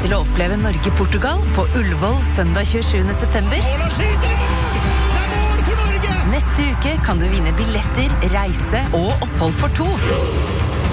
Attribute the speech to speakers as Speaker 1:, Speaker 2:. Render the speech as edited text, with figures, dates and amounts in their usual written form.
Speaker 1: til å oppleve Norge-Portugal på Ullevål søndag 27. september. Neste uke kan du vinne billetter, reise og opphold for 2.